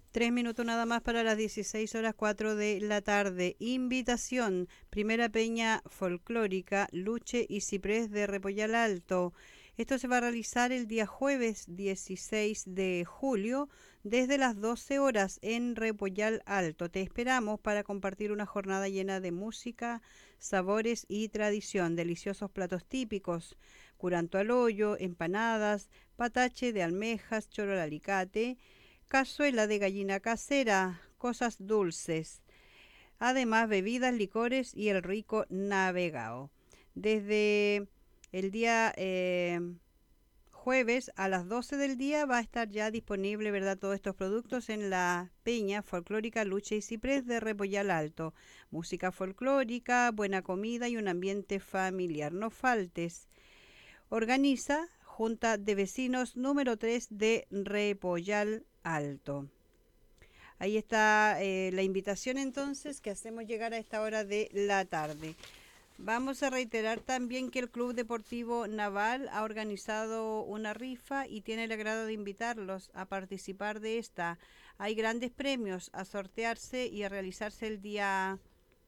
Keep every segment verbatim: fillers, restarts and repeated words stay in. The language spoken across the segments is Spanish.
Tres minutos nada más para las dieciséis horas cuatro de la tarde. Invitación, primera peña folclórica, Luche y Ciprés de Repollal Alto. Esto se va a realizar el día jueves dieciséis de julio desde las doce horas en Repollal Alto. Te esperamos para compartir una jornada llena de música, sabores y tradición. Deliciosos platos típicos, curanto al hoyo, empanadas, patache de almejas, choro al alicate, cazuela de gallina casera, cosas dulces. Además, bebidas, licores y el rico navegao. Desde el día eh, jueves a las doce del día va a estar ya disponible, ¿verdad?, todos estos productos en la Peña Folclórica Lucha y Ciprés de Repollal Alto. Música folclórica, buena comida y un ambiente familiar. No faltes. Organiza Junta de Vecinos número tres de Repollal Alto. Ahí está eh, la invitación entonces que hacemos llegar a esta hora de la tarde. Vamos a reiterar también que el Club Deportivo Naval ha organizado una rifa y tiene el agrado de invitarlos a participar de esta. Hay grandes premios a sortearse y a realizarse el día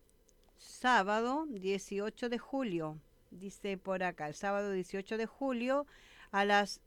sábado dieciocho de julio. Dice por acá, el sábado dieciocho de julio a las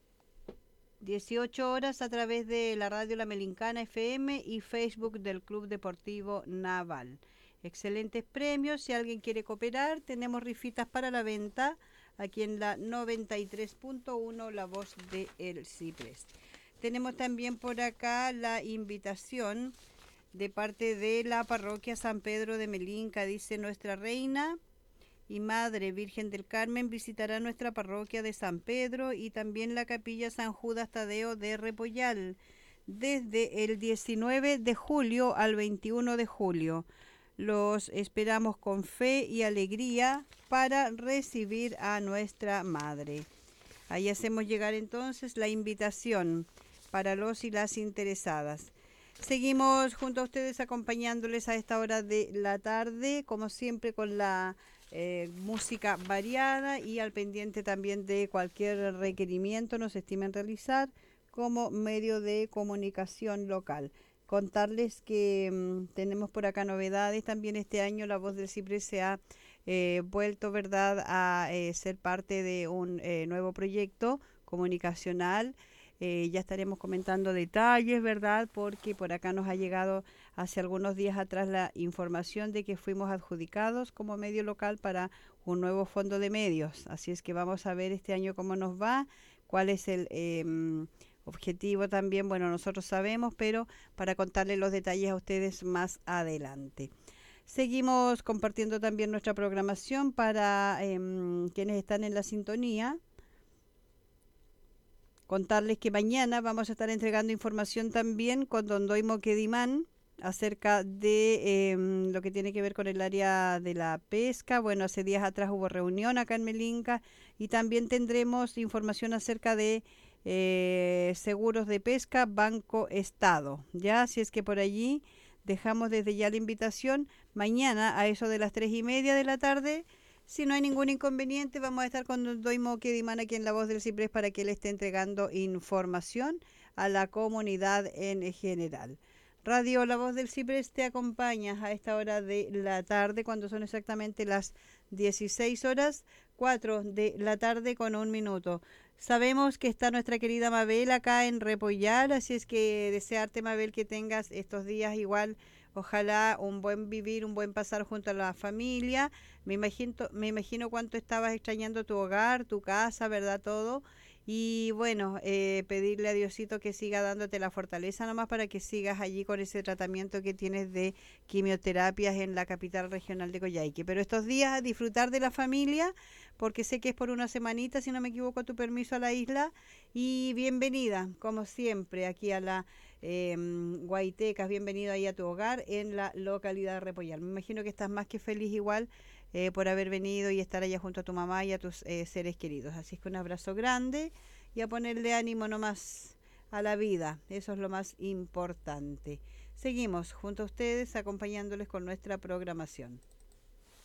dieciocho horas a través de la radio La Melincana F M y Facebook del Club Deportivo Naval. Excelentes premios, si alguien quiere cooperar, tenemos rifitas para la venta aquí en la noventa y tres punto uno, La Voz de El Ciprés. Tenemos también por acá la invitación de parte de la parroquia San Pedro de Melinca. Dice: nuestra reina y Madre Virgen del Carmen visitará nuestra parroquia de San Pedro y también la capilla San Judas Tadeo de Repollal desde el diecinueve de julio al veintiuno de julio. Los esperamos con fe y alegría para recibir a nuestra Madre. Ahí hacemos llegar entonces la invitación para los y las interesadas. Seguimos junto a ustedes acompañándoles a esta hora de la tarde, como siempre con la eh, música variada y al pendiente también de cualquier requerimiento nos estimen realizar como medio de comunicación local. Contarles que mmm, tenemos por acá novedades. También este año La Voz del Ciprés se ha eh, vuelto, ¿verdad?, a eh, ser parte de un eh, nuevo proyecto comunicacional. Eh, ya estaremos comentando detalles, ¿verdad?, porque por acá nos ha llegado hace algunos días atrás la información de que fuimos adjudicados como medio local para un nuevo fondo de medios. Así es que vamos a ver este año cómo nos va, cuál es el eh, objetivo también. Bueno, nosotros sabemos, pero para contarles los detalles a ustedes más adelante. Seguimos compartiendo también nuestra programación para eh, quienes están en la sintonía. Contarles que mañana vamos a estar entregando información también con don Doimo Quedimán acerca de eh, lo que tiene que ver con el área de la pesca. Bueno, hace días atrás hubo reunión acá en Melinca y también tendremos información acerca de eh, seguros de pesca, Banco Estado. Ya, así es que por allí dejamos desde ya la invitación. Mañana a eso de las tres y media de la tarde, si no hay ningún inconveniente, vamos a estar con Doimo Quedimán aquí en La Voz del Ciprés para que él esté entregando información a la comunidad en general. Radio La Voz del Ciprés te acompaña a esta hora de la tarde, cuando son exactamente las dieciséis horas, cuatro de la tarde con un minuto. Sabemos que está nuestra querida Mabel acá en Repollal, así es que desearte, Mabel, que tengas estos días igual, ojalá un buen vivir, un buen pasar junto a la familia. Me imagino, me imagino cuánto estabas extrañando tu hogar, tu casa, ¿verdad? Todo. Y bueno, eh, pedirle a Diosito que siga dándote la fortaleza nomás para que sigas allí con ese tratamiento que tienes de quimioterapias en la capital regional de Coyhaique. Pero estos días a disfrutar de la familia, porque sé que es por una semanita, si no me equivoco, tu permiso a la isla. Y bienvenida, como siempre, aquí a la eh, Guaitecas, bienvenido ahí a tu hogar en la localidad de Repollal. Me imagino que estás más que feliz igual eh, por haber venido y estar allá junto a tu mamá y a tus eh, seres queridos. Así es que un abrazo grande y a ponerle ánimo nomás a la vida, eso es lo más importante. Seguimos junto a ustedes acompañándoles con nuestra programación.